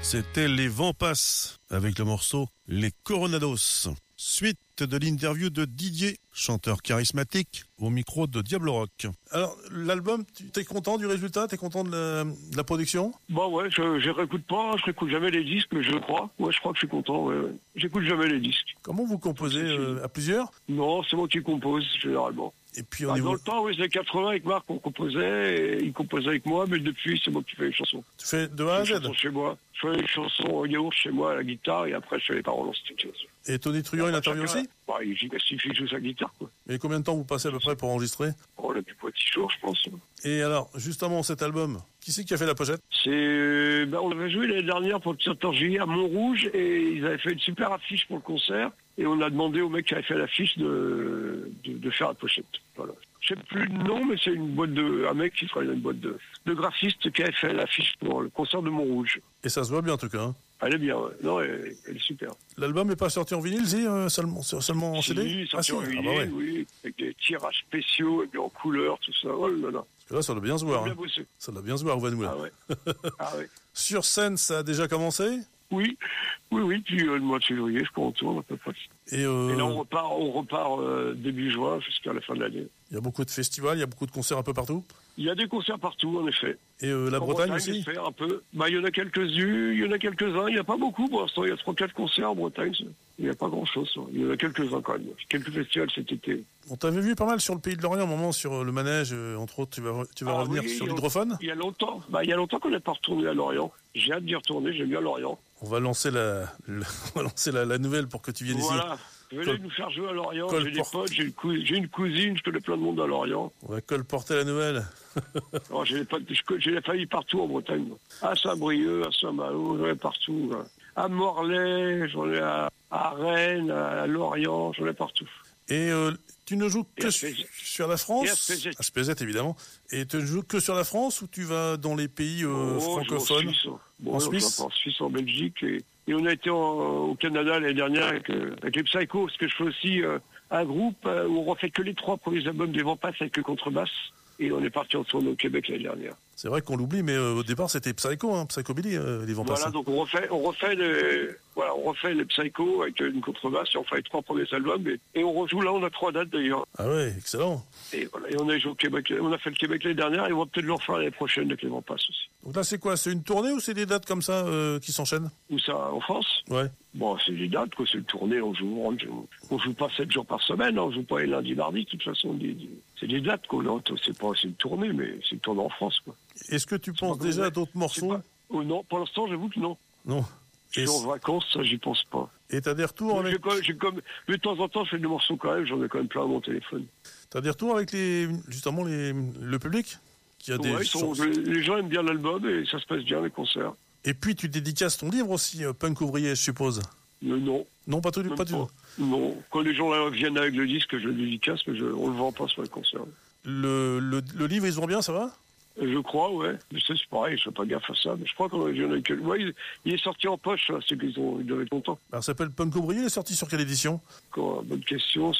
C'était les Vents Passent avec le morceau Les Coronados. Suite de l'interview de Didier, chanteur charismatique, au micro de Diablo Rock. Alors, l'album, t'es content du résultat? T'es content de la production? Bah ouais, je réécoute pas, je réécoute jamais les disques, je crois. Ouais, je crois que je suis content, ouais. J'écoute jamais les disques. Comment vous composez à plusieurs? Non, c'est moi qui compose, généralement. Et puis Dans le temps, oui, les années 80, avec Marc, on composait, et il composait avec moi, mais depuis, c'est moi qui fais les chansons. Tu fais de A à Z? Chez moi. Je fais les chansons au yaourt chez moi à la guitare, et après, je fais les paroles en studio. Et Tony Truant, il intervient aussi? Bah, il joue sa guitare, quoi. Et combien de temps vous passez à peu près pour enregistrer? Oh, là, depuis 10 jours, je pense. Et alors, justement, cet album, qui c'est qui a fait la pochette? On avait joué l'année dernière pour le Theater J à Montrouge, et ils avaient fait une super affiche pour le concert, et on a demandé au mec qui avait fait l'affiche de faire la pochette. Voilà. Je sais plus le nom, mais c'est un mec qui travaille dans une boîte de graphistes qui avait fait l'affiche pour le concert de Montrouge. Et ça se voit bien en tout cas. Hein. Elle est bien, ouais. Non, elle est super. L'album n'est pas sorti en vinyle, seulement en CD? Il est sorti en vinyle, ouais. oui, avec des tirages spéciaux, et puis en couleur, tout ça. Oh là là. Parce que là, ça doit bien se voir. Hein. Ça doit bien se voir, Van Ah ouais. Ah ouais. Sur scène, ça a déjà commencé? Oui, puis le mois de février, je crois, on tourne à peu près. Et là, on repart début juin jusqu'à la fin de l'année. Il y a beaucoup de festivals, il y a beaucoup de concerts un peu partout? Il y a des concerts partout, en effet. Et la Bretagne aussi? Un peu. Bah, il y en a quelques-uns, il n'y a pas beaucoup pour l'instant. Il y a 3-4 concerts en Bretagne. Il n'y a pas grand-chose. Il y en a quelques-uns quand même. Quelques festivals cet été. On t'avait vu pas mal sur le Pays de Lorient, un moment sur le manège, entre autres, tu vas revenir sur l'hydrophone? Il y a longtemps qu'on n'est pas retourné à Lorient. J'ai hâte d'y retourner, j'aime bien Lorient. On va lancer la nouvelle pour que tu viennes ici. Venez nous faire jouer à Lorient. J'ai des potes, j'ai une cousine, je connais plein de monde à Lorient. On va colporter la nouvelle. Non, j'ai les familles partout en Bretagne. À Saint-Brieuc, à Saint-Malo, j'en ai partout. À Morlaix, j'en ai à Rennes, à Lorient, j'en ai partout. Et tu ne joues que sur la France? À SPZ évidemment. Et tu ne joues que sur la France ou tu vas dans les pays francophones? En Suisse, en Belgique. Et on a été au Canada l'année dernière avec les Psychos, parce que je fais aussi un groupe où on refait que les 3 premiers albums des Vents Passent avec le contrebasse. Et on est parti en tournée au Québec l'année dernière. C'est vrai qu'on l'oublie, mais au départ c'était Psycho, Psychobilly, les Vents Passent. Voilà, donc on refait les Psycho avec une contrebasse, et on fait les 3 premiers albums, et on rejoue là, on a 3 dates d'ailleurs. Ah ouais, excellent. Et voilà, et on a joué au Québec, on a fait le Québec l'année dernière, et on va peut-être le refaire l'année prochaine avec les Vents Passent aussi. Donc là c'est quoi? C'est une tournée ou c'est des dates comme ça qui s'enchaînent? Ou ça, en France? Ouais. Bon, c'est des dates, quoi, c'est une tournée, on joue pas 7 jours par semaine, on joue pas les lundis, mardis, de toute façon, c'est des dates, quoi, c'est une tournée, mais c'est une tournée en France, quoi. Est-ce que tu penses déjà à d'autres morceaux? Non, pour l'instant, j'avoue que non. Non. Je suis en vacances, ça, j'y pense pas. Et t'as des retours avec... Mais de temps en temps, je fais des morceaux quand même, j'en ai quand même plein à mon téléphone. T'as des retours avec le public? Les gens aiment bien l'album et ça se passe bien, les concerts. Et puis tu dédicaces ton livre aussi, Punk Ouvrier, je suppose? Non. Non, pas du tout. Non, quand les gens viennent avec le disque, je le dédicace, mais on le vend pas sur les concerts. Le livre, il se vend bien, ça va? Je crois, ouais. Mais c'est pareil, je fais pas gaffe à ça. Mais je crois qu'on y en a que... Ouais, il est sorti en poche, là, c'est qu'ils doivent être contents. Alors, ça s'appelle Punk Ouvrier, il est sorti sur quelle édition? Bonne question,